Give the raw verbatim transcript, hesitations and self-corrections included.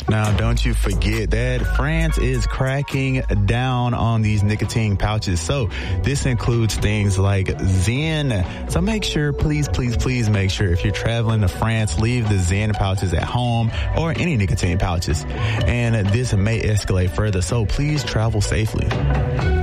Now, don't you forget that France is cracking down on these nicotine pouches. So this includes things like Zyn. So make sure, please, please, please make sure if you're traveling to France, leave the Zyn pouches at home or any nicotine pouches. And this may escalate further. So please travel safely.